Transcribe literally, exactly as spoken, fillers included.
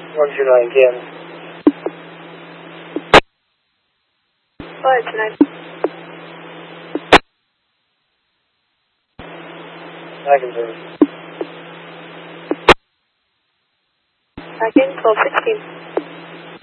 one two nine, G M. Five tonight. I confirm. Back in, twelve sixteen.